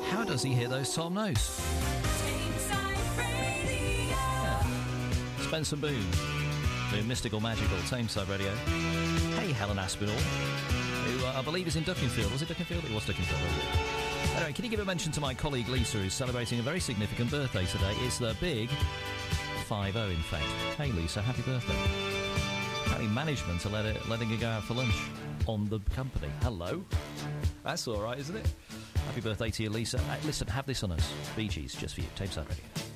How does he hear those Tom notes? Yeah. Spencer Boone, the mystical, magical Tameside Radio. Hey, Helen Aspinall, who I believe is in Duckingfield. Was it Duckingfield? It was Duckingfield, wasn't it? Anyway, can you give a mention to my colleague Lisa, who's celebrating a very significant birthday today? It's the big 5-0, in fact. Hey, Lisa, happy birthday. Apparently management are letting her go out for lunch on the company. Hello. That's all right, isn't it? Happy birthday to you, Lisa. Listen, have this on us. Bee Gees, just for you. Tameside Radio.